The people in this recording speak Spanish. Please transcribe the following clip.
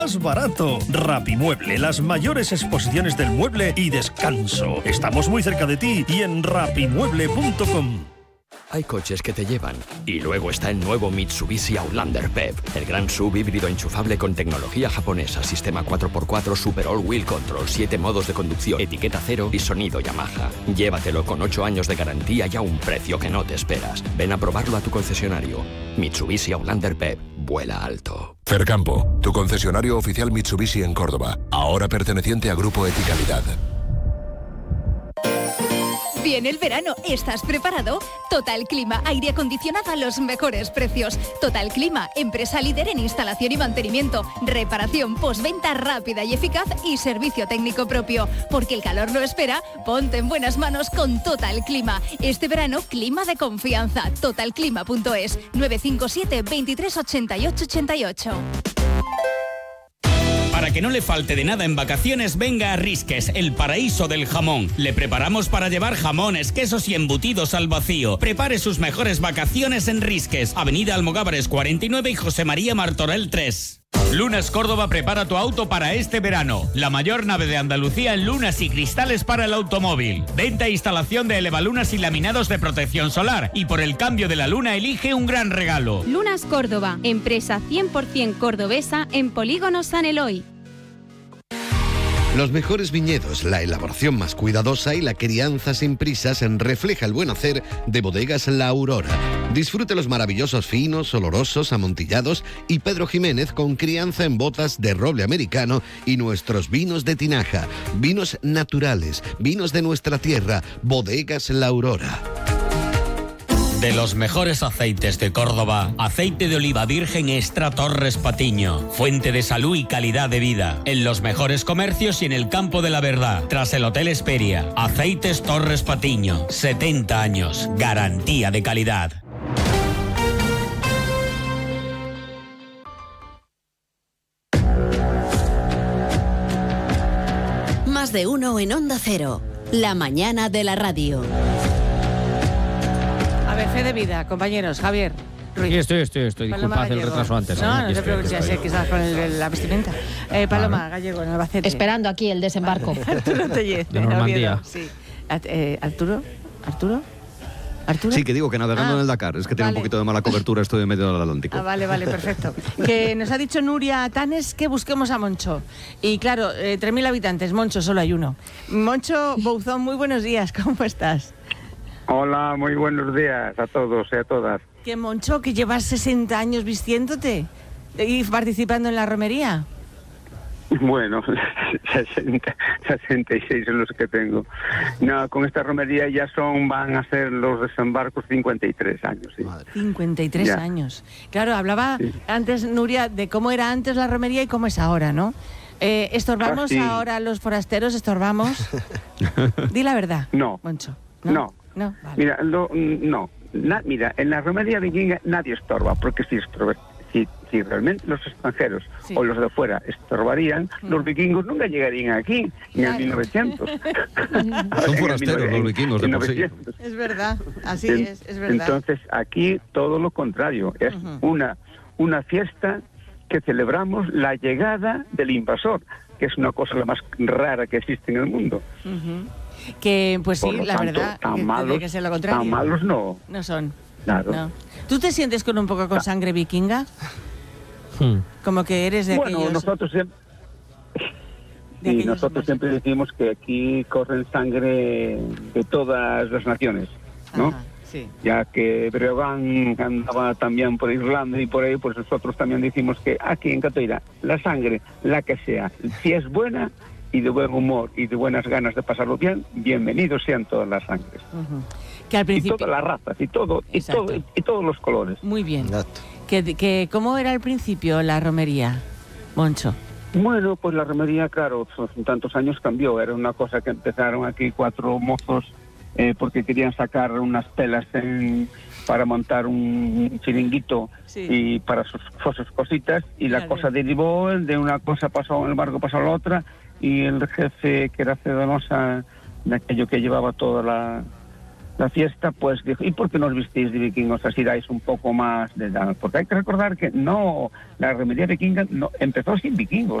Más barato. Rapimueble, las mayores exposiciones del mueble y descanso. Estamos muy cerca de ti y en rapimueble.com. Hay coches que te llevan. Y luego está el nuevo Mitsubishi Outlander PHEV, el gran SUV híbrido enchufable con tecnología japonesa, sistema 4x4 Super All-Wheel Control, 7 modos de conducción, etiqueta cero y sonido Yamaha. Llévatelo con 8 años de garantía y a un precio que no te esperas. Ven a probarlo a tu concesionario. Mitsubishi Outlander PHEV. Vuela alto. Fercampo, tu concesionario oficial Mitsubishi en Córdoba, ahora perteneciente a Grupo Eticalidad. Viene el verano, ¿estás preparado? Total Clima, aire acondicionado a los mejores precios. Total Clima, empresa líder en instalación y mantenimiento, reparación, postventa rápida y eficaz y servicio técnico propio. Porque el calor no espera, ponte en buenas manos con Total Clima. Este verano, clima de confianza. Totalclima.es, 957 23 88 88. Para que no le falte de nada en vacaciones, venga a Risques, el paraíso del jamón. Le preparamos para llevar jamones, quesos y embutidos al vacío. Prepare sus mejores vacaciones en Risques, Avenida Almogávares 49 y José María Martorell 3. Lunas Córdoba prepara tu auto para este verano. La mayor nave de Andalucía en lunas y cristales para el automóvil. Venta e instalación de elevalunas y laminados de protección solar. Y por el cambio de la luna elige un gran regalo. Lunas Córdoba, empresa 100% cordobesa en Polígono San Eloy. Los mejores viñedos, la elaboración más cuidadosa y la crianza sin prisas refleja el buen hacer de Bodegas La Aurora. Disfrute los maravillosos finos, olorosos, amontillados y Pedro Jiménez con crianza en botas de roble americano y nuestros vinos de tinaja. Vinos naturales, vinos de nuestra tierra, Bodegas La Aurora. De los mejores aceites de Córdoba, aceite de oliva virgen extra Torres Patiño. Fuente de salud y calidad de vida. En los mejores comercios y en el campo de la verdad. Tras el Hotel Esperia. Aceites Torres Patiño. 70 años. Garantía de calidad. Más de uno en Onda Cero. La mañana de la radio. Fe de vida, compañeros. Javier Ruiz. Sí, estoy. Disculpad el retraso antes. No te preocupes, ya sé que estás con la vestimenta. Paloma Gallego, en Albacete. Esperando aquí el desembarco. Arturo Tellez, de Normandía. Sí. ¿Arturo? Sí, que digo que navegando en el Dakar. Es que tiene un poquito de mala cobertura, estoy en medio del Atlántico. Vale, perfecto. Que nos ha dicho Nuria Tanes que busquemos a Moncho. Y claro, 3.000 habitantes, Moncho solo hay uno. Moncho Bouzón, muy buenos días, ¿cómo estás? Hola, muy buenos días a todos y a todas. ¿Qué, Moncho, que llevas 60 años vistiéndote y participando en la romería? Bueno, 66 son los que tengo. No, con esta romería ya van a ser los desembarcos 53 años. Sí. 53 ya. Años. Claro, hablaba antes, Nuria, de cómo era antes la romería y cómo es ahora, ¿no? ¿Estorbamos ahora los forasteros? ¿Estorbamos? Di la verdad. No. Moncho. No. Vale. Mira, mira, en la romería vikinga nadie estorba, porque si realmente los extranjeros o los de fuera estorbarían, los vikingos nunca llegarían aquí, en el 1900. Son forasteros los vikingos de por sí. Es verdad, así es verdad. Entonces, aquí todo lo contrario, es una fiesta que celebramos la llegada del invasor, que es una cosa la más rara que existe en el mundo. Que pues sí, la verdad, tan malos, que ser lo contrario. Tan malos no son. Claro. No. ¿Tú te sientes con un poco con sangre vikinga? Como que eres de aquellos... Bueno, nosotros siempre decimos que aquí corren sangre de todas las naciones, ¿no? Ajá, sí. Ya que Breogán andaba también por Irlanda y por ahí, pues nosotros también decimos que aquí en Catoira, la sangre, la que sea, si es buena y de buen humor y de buenas ganas de pasarlo bien, bienvenidos sean todas las sangres. Que al principio... Y todas las razas, y todos los colores. Muy bien. Que ¿cómo era al principio la romería, Moncho? Bueno, pues la romería, claro, en tantos años cambió. Era una cosa que empezaron aquí 4 mozos porque querían sacar unas pelas para montar un chiringuito y para sus cositas, y la cosa derivó, de una cosa pasó, el barco pasó a la otra, y el jefe, que era Cedonosa, de aquello que llevaba toda la fiesta, pues dijo, ¿y por qué no os vestís de vikingos? Así dais un poco más de edad. Porque hay que recordar que no, la romería vikinga no, empezó sin vikingos.